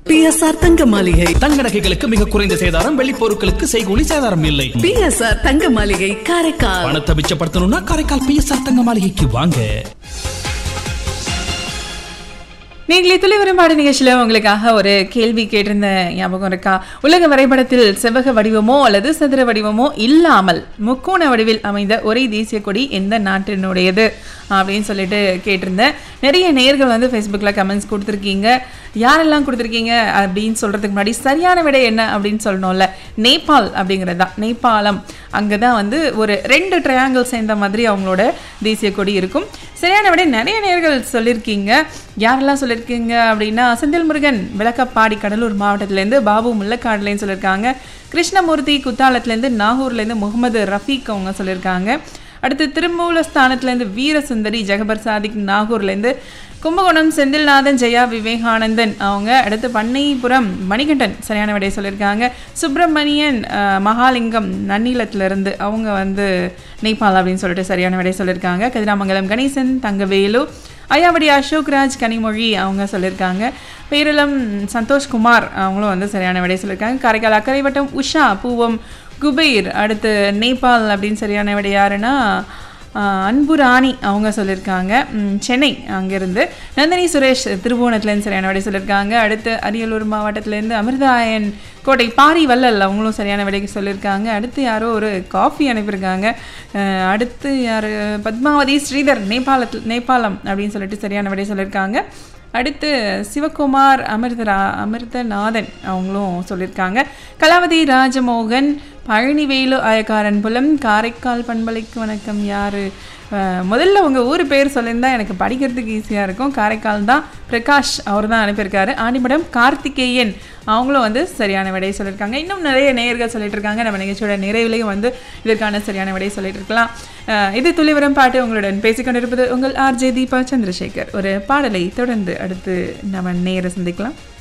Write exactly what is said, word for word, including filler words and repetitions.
B S R தங்க மாளிகை தங்க நகைகளுக்கு மிக குறைந்த சேதாரம், வெள்ளி பொருட்களுக்கு செய்கூலி சேதாரம் இல்லை. பி எஸ் ஆர் தங்க மாளிகை காரைக்கால். பணத்தை மிச்சப்படுத்தணும்னா காரைக்கால் பி எஸ் ஆர் தங்க மாளிகைக்கு வாங்க. நீங்களே துளி வரும்பாடு நிகழ்ச்சியில் உங்களுக்காக ஒரு கேள்வி கேட்டிருந்த ஞாபகம் இருக்கா? உலக வரைபடத்தில் செவ்வக வடிவமோ அல்லது சதுர வடிவமோ இல்லாமல் முக்கோண வடிவில் அமைந்த ஒரே தேசிய கொடி எந்த நாட்டினுடையது அப்படின்னு சொல்லிட்டு கேட்டிருந்தேன். நிறைய நேயர்கள் வந்து ஃபேஸ்புக்கில் கமெண்ட்ஸ் கொடுத்துருக்கீங்க. யாரெல்லாம் கொடுத்துருக்கீங்க அப்படின்னு சொல்கிறதுக்கு முன்னாடி சரியான விடை என்ன அப்படின்னு சொல்லணும்ல, நேபாள் அப்படிங்கிறது தான். நேபாளம் அங்கே தான் வந்து ஒரு ரெண்டு ட்ரையாங்கிள் சேர்ந்த மாதிரி அவங்களோட தேசிய கொடி இருக்கும். சரியான விடை நிறைய நேயர்கள் சொல்லியிருக்கீங்க. யாரெல்லாம் சொல்லியிருக்கீங்க அப்படின்னா, செந்தில் முருகன் விளக்கப்பாடி கடலூர் மாவட்டத்திலேருந்து, பாபு முல்லக்காடுலேருந்து சொல்லியிருக்காங்க. கிருஷ்ணமூர்த்தி குத்தாலத்துலேருந்து, நாகூர்லேருந்து முகமது ரஃபீக் அவங்க சொல்லியிருக்காங்க. அடுத்து திருமூலஸ்தானத்துலேருந்து வீரசுந்தரி, ஜெகபர் சாதிக் நாகூர்லேருந்து, கும்பகோணம் செந்தில்நாதன், ஜெயா விவேகானந்தன் அவங்க. அடுத்து பண்ணைபுரம் மணிகண்டன் சரியான விடையை சொல்லியிருக்காங்க. சுப்பிரமணியன் மகாலிங்கம் நன்னிலத்திலிருந்து அவங்க வந்து நேபாள் அப்படின்னு சொல்லிட்டு சரியான விடையை சொல்லியிருக்காங்க. கதிராமங்கலம் கணேசன், தங்கவேலு, ஐயாவடி அசோக்ராஜ், கனிமொழி அவங்க சொல்லியிருக்காங்க. பேரளம் சந்தோஷ்குமார் அவங்களும் வந்து சரியான விடையை சொல்லியிருக்காங்க. காரைக்கால் அக்கரை வட்டம் உஷா, பூவம் குபைர், அடுத்து நேபாள் அப்படின்னு சரியான விடை யாருன்னா அன்பு ராணி அவங்க சொல்லியிருக்காங்க. சென்னை அங்கேருந்து நந்தினி சுரேஷ் திருபுவனத்துலேருந்து சரியான விடை சொல்லியிருக்காங்க. அடுத்து அரியலூர் மாவட்டத்திலேருந்து அமிர்தாயன் கோட்டை பாரி வல்லல் அவங்களும் சரியான விடைக்கு சொல்லியிருக்காங்க. அடுத்து யாரோ ஒரு காஃபி அனுப்பியிருக்காங்க. அடுத்து யார் பத்மாவதி ஸ்ரீதர் நேபாளத்தில் நேபாளம் அப்படின்னு சொல்லிட்டு சரியான விடை சொல்லியிருக்காங்க. அடுத்து சிவகுமார் அமிர்தரா அமிர்தநாதன் அவங்களும் சொல்லியிருக்காங்க. கலாவதி ராஜமோகன், பழனிவேலு ஆயக்காரன் புலம், காரைக்கால் பண்பலைக்கு வணக்கம். யார் முதல்ல உங்கள் ஊர் பேர் சொல்லியிருந்தா எனக்கு படிக்கிறதுக்கு ஈஸியாக இருக்கும். காரைக்கால் தான், பிரகாஷ் அவர் தான் அனுப்பியிருக்காரு. ஆண்டிமடம் கார்த்திகேயன் அவங்களும் வந்து சரியான விடையை சொல்லியிருக்காங்க. இன்னும் நிறைய நேயர்கள் சொல்லிட்டு இருக்காங்க. நம்ம நிகழ்ச்சியோட நிறைவிலையும் வந்து இதற்கான சரியான விடையை சொல்லிட்டு இருக்கலாம். இது துளிவரம் பாட்டு. உங்களுடன் பேசிக்கொண்டிருப்பது உங்கள் ஆர்ஜே தீபா சந்திரசேகர். ஒரு பாடலை தொடர்ந்து அடுத்து நம்ம நேர சந்திக்கலாம்.